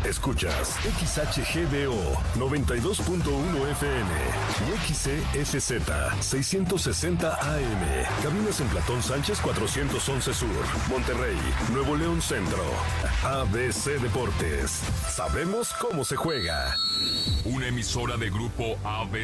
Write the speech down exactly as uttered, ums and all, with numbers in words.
Escuchas X H G D O noventa y dos punto uno F M y X C F Z seiscientos sesenta A M. Cabinas en Platón Sánchez cuatrocientos once Sur, Monterrey, Nuevo León Centro. A B C Deportes. Sabemos cómo se juega. Una emisora de Grupo A B C.